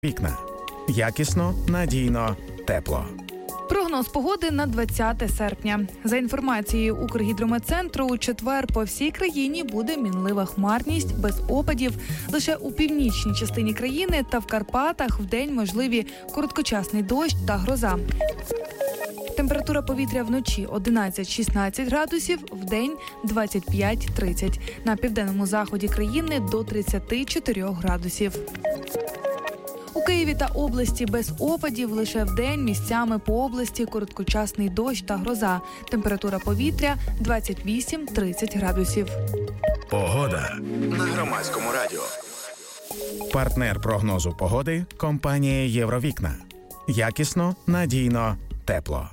Вікна. Якісно, надійно, тепло. Прогноз погоди на 20 серпня. За інформацією Укргідрометцентру, у четвер по всій країні буде мінлива хмарність, без опадів. Лише у північній частині країни та в Карпатах вдень можливі короткочасний дощ та гроза. Температура повітря вночі 11-16 градусів, вдень 25-30. На південному заході країни до 34 градусів. У Києві та області без опадів, лише вдень місцями по області короткочасний дощ та гроза. Температура повітря 28-30 градусів. Погода на Громадському радіо. Партнер прогнозу погоди – компанія «Євровікна». Якісно, надійно, тепло.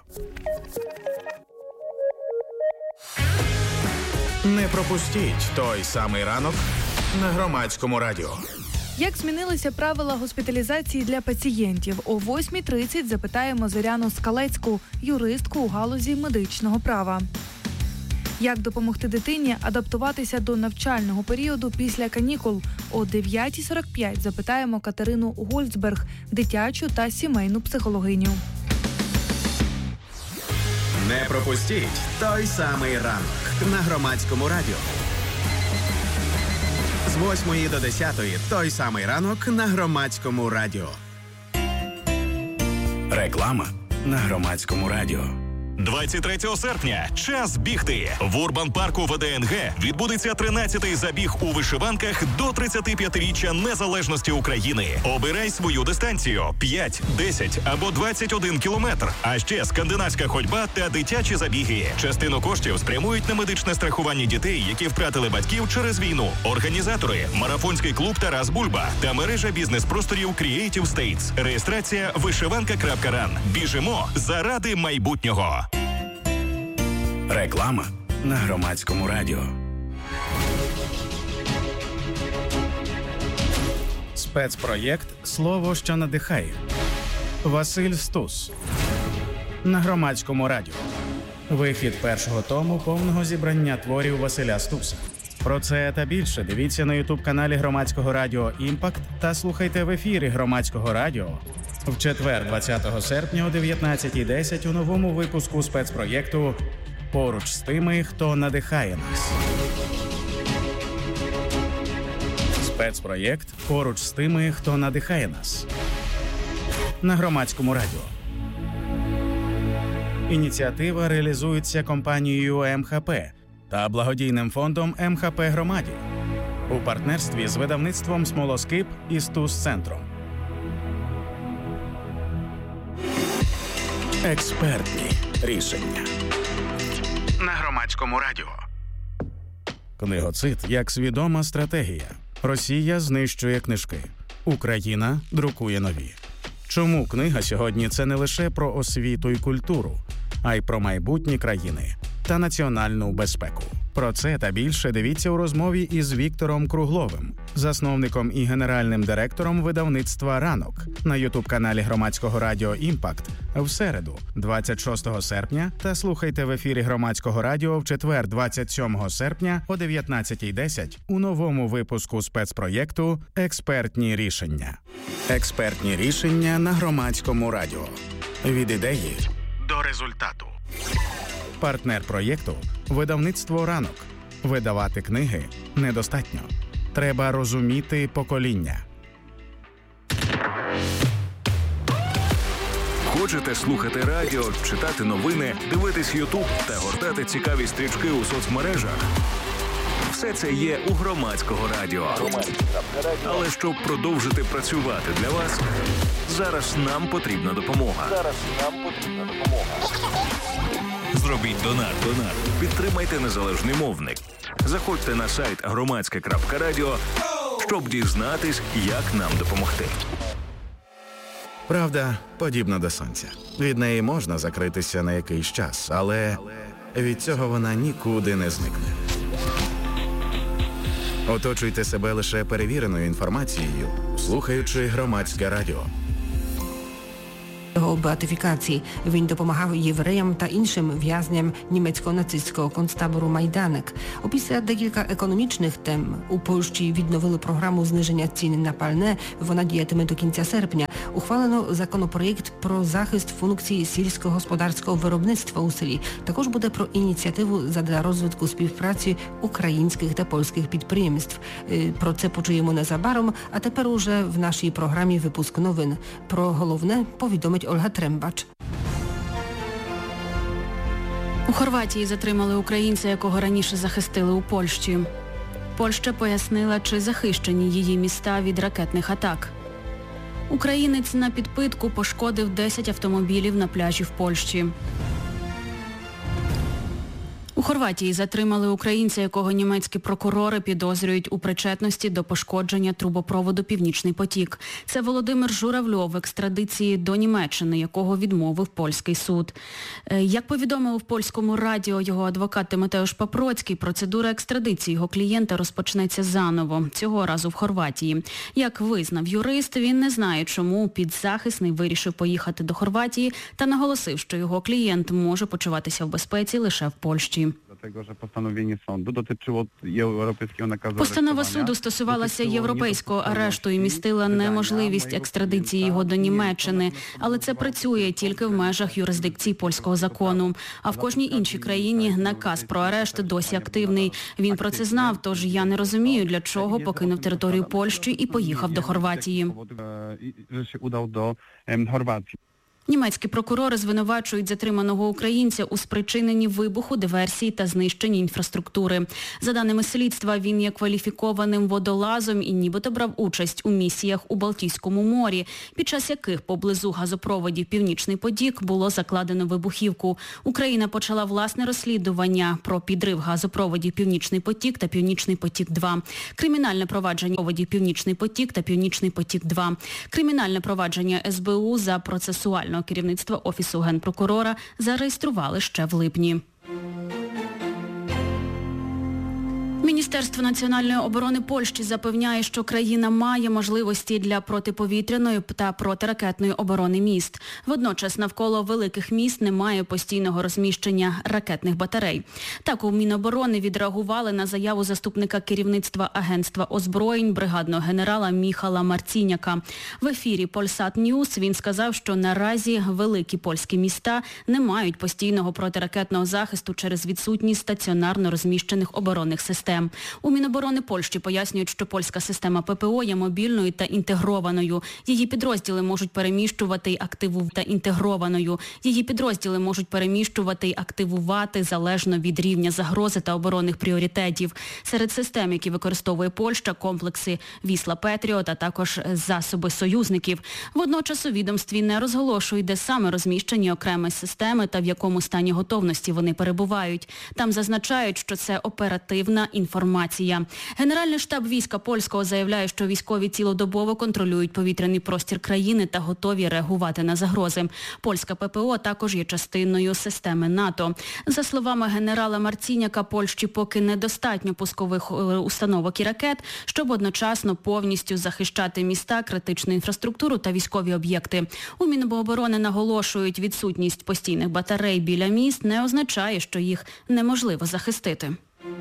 Не пропустіть той самий ранок на Громадському радіо. Як змінилися правила госпіталізації для пацієнтів? О 8:30 запитаємо Зоряну Скалецьку, юристку у галузі медичного права. Як допомогти дитині адаптуватися до навчального періоду після канікул? О 9:45 запитаємо Катерину Гольцберг, дитячу та сімейну психологиню. Не пропустіть той самий ранок на Громадському радіо. З 8 до 10 той самий ранок на Громадському радіо. Реклама на Громадському радіо. 23 серпня. Час бігти. В Урбан-парку ВДНГ відбудеться 13-й забіг у вишиванках до 35-річчя незалежності України. Обирай свою дистанцію – 5, 10 або 21 кілометр. А ще скандинавська ходьба та дитячі забіги. Частину коштів спрямують на медичне страхування дітей, які втратили батьків через війну. Організатори – марафонський клуб «Тарас Бульба» та мережа бізнес-просторів Creative States. Реєстрація вишиванка.ран. Біжимо заради майбутнього. Реклама на Громадському радіо. Спецпроєкт «Слово, що надихає». Василь Стус. На Громадському радіо. Вихід першого тому повного зібрання творів Василя Стуса. Про це та більше дивіться на ютуб-каналі Громадського радіо «Імпакт» та слухайте в ефірі Громадського радіо в четвер, 20 серпня о 19:10 у новому випуску спецпроєкту «Поруч з тими, хто надихає нас». Спецпроєкт «Поруч з тими, хто надихає нас» на Громадському радіо. Ініціатива реалізується компанією МХП та благодійним фондом МХП Громаді у партнерстві з видавництвом «Смолоскип» і «Стус-центром». Експертні рішення на Громадському радіо. Книгоцид як свідома стратегія. Росія знищує книжки. Україна друкує нові. Чому книга сьогодні – це не лише про освіту і культуру, а й про майбутні країни та національну безпеку? Про це та більше дивіться у розмові із Віктором Кругловим, засновником і генеральним директором видавництва «Ранок» на ютуб-каналі Громадського радіо «Імпакт» в середу, 26 серпня, та слухайте в ефірі Громадського радіо в четвер, 27 серпня о 19:10 у новому випуску спецпроєкту «Експертні рішення». Експертні рішення на Громадському радіо. Від ідеї до результату. Партнер проєкту – видавництво «Ранок». Видавати книги недостатньо. Треба розуміти покоління. Хочете слухати радіо, читати новини, дивитись Ютуб та гортати цікаві стрічки у соцмережах? Все це є у Громадського радіо. Але щоб продовжити працювати для вас, зараз нам потрібна допомога. Зробіть донат. Підтримайте незалежний мовник. Заходьте на сайт громадське.радіо, щоб дізнатись, як нам допомогти. Правда подібна до сонця. Від неї можна закритися на якийсь час, але від цього вона нікуди не зникне. Оточуйте себе лише перевіреною інформацією, слухаючи Громадське радіо. його беатифікації. Він допомагав євреям та іншим в'язням німецько-нацистського концтабору Майданек. Опісля декілька економічних тем у Польщі відновили програму зниження цін на пальне. Вона діятиме до кінця серпня. Ухвалено законопроєкт про захист функцій сільськогосподарського виробництва у селі. Також буде про ініціативу задля розвитку співпраці українських та польських підприємств. Про це почуємо незабаром, а тепер уже в нашій програмі «Випуск новин». Про головне повідомить Ольга Трембач. У Хорватії затримали українця, якого раніше захистили у Польщі. Польща пояснила, чи захищені її міста від ракетних атак. Українець на підпитку пошкодив 10 автомобілів на пляжі в Польщі. У Хорватії затримали українця, якого німецькі прокурори підозрюють у причетності до пошкодження трубопроводу «Північний потік». Це Володимир Журавльов в екстрадиції до Німеччини, якого відмовив польський суд. Як повідомив в польському радіо його адвокат Тимотеуш Папроцький, процедура екстрадиції його клієнта розпочнеться заново, цього разу в Хорватії. Як визнав юрист, він не знає, чому підзахисний вирішив поїхати до Хорватії та наголосив, що його клієнт може почуватися в безпеці лише в Польщі. Постанова суду стосувалася європейського арешту і містила неможливість екстрадиції його до Німеччини, але це працює тільки в межах юрисдикції польського закону. А в кожній іншій країні наказ про арешт досі активний. Він про це знав, тож я не розумію, для чого покинув територію Польщі і поїхав до Хорватії. Німецькі прокурори звинувачують затриманого українця у спричиненні вибуху, диверсії та знищенні інфраструктури. За даними слідства, він є кваліфікованим водолазом і нібито брав участь у місіях у Балтійському морі, під час яких поблизу газопроводів «Північний потік» було закладено вибухівку. Україна почала власне розслідування про підрив газопроводів «Північний потік» та «Північний потік-2». Кримінальне провадження проводів «Північний потік» та «Північний потік-2». Кримінальне провадження СБУ за процесуального керівництва Офісу Генпрокурора зареєстрували ще в липні. Міністерство національної оборони Польщі запевняє, що країна має можливості для протиповітряної та протиракетної оборони міст. Водночас навколо великих міст немає постійного розміщення ракетних батарей. Так, у Міноборони відреагували на заяву заступника керівництва Агентства озброєнь бригадного генерала Міхала Марціняка. В ефірі Polsat News він сказав, що наразі великі польські міста не мають постійного протиракетного захисту через відсутність стаціонарно розміщених оборонних систем. У Міноборони Польщі пояснюють, що польська система ППО є мобільною та інтегрованою. Її підрозділи можуть переміщувати і активувати залежно від рівня загрози та оборонних пріоритетів. Серед систем, які використовує Польща, комплекси «Вісла Петріот», а також засоби союзників. Водночас у відомстві не розголошують, де саме розміщені окремі системи та в якому стані готовності вони перебувають. Там зазначають, що це оперативна інформація. Генеральний штаб війська польського заявляє, що військові цілодобово контролюють повітряний простір країни та готові реагувати на загрози. Польська ППО також є частиною системи НАТО. За словами генерала Марціняка, Польщі поки недостатньо пускових установок і ракет, щоб одночасно повністю захищати міста, критичну інфраструктуру та військові об'єкти. У Міноборони наголошують, відсутність постійних батарей біля міст не означає, що їх неможливо захистити.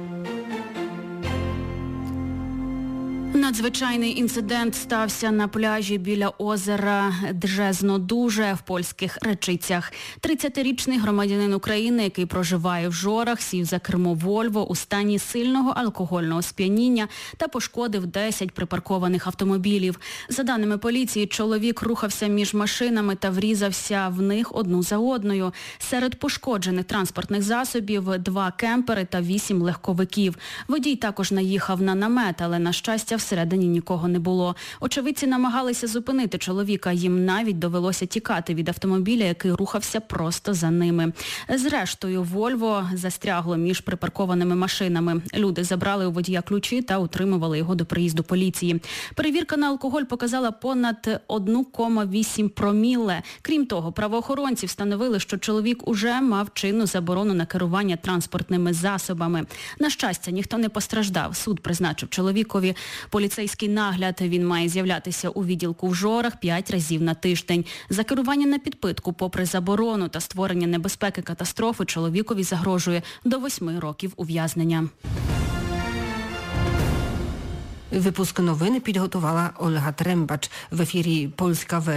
Надзвичайний інцидент стався на пляжі біля озера Джезно-Дуже в польських Речицях. 30-річний громадянин України, який проживає в Жорах, сів за кермо Вольво у стані сильного алкогольного сп'яніння та пошкодив 10 припаркованих автомобілів. За даними поліції, чоловік рухався між машинами та врізався в них одну за одною. Серед пошкоджених транспортних засобів 2 кемпери та 8 легковиків. Водій також наїхав на намет, але, на щастя, всередині нікого не було. Очевидці намагалися зупинити чоловіка, їм навіть довелося тікати від автомобіля, який рухався просто за ними. Зрештою, Вольво застрягло між припаркованими машинами. Люди забрали у водія ключі та утримували його до приїзду поліції. Перевірка на алкоголь показала понад 1,8 проміле. Крім того, правоохоронці встановили, що чоловік уже мав чинну заборону на керування транспортними засобами. На щастя, ніхто не постраждав. Суд призначив чоловікові політичну поліцейський нагляд. Він має з'являтися у відділку в Жорах 5 разів на тиждень. За керування на підпитку, попри заборону та створення небезпеки катастрофи, чоловікові загрожує до 8 років ув'язнення. Випуск новин підготувала Ольга Трембач. В ефірі «Польська версія».